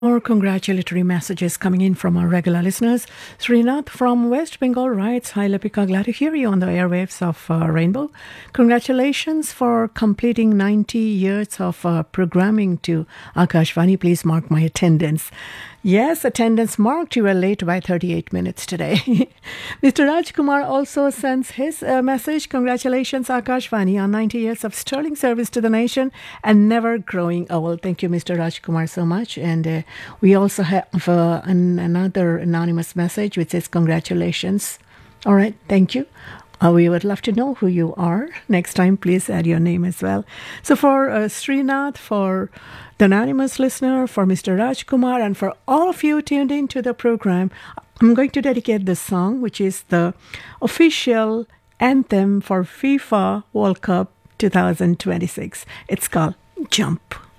More congratulatory messages coming in from our regular listeners. Srinath from West Bengal writes, Hi Lapika, glad to hear you on the airwaves of Rainbow. Congratulations for completing 90 years of programming to Akashvani. Please mark my attendance. Yes, attendance marked. You were late by 38 minutes today. Mr. Rajkumar also sends his message. Congratulations, Akashvani, on 90 years of sterling service to the nation and never growing old. Thank you, Mr. Rajkumar, so much. And we also have another anonymous message which says, congratulations. All right, thank you. We would love to know who you are. Next time, please add your name as well. So for Srinath, for the anonymous listener, for Mr. Rajkumar, and for all of you tuned in to the program, I'm going to dedicate this song, which is the official anthem for FIFA World Cup 2026. It's called Jump.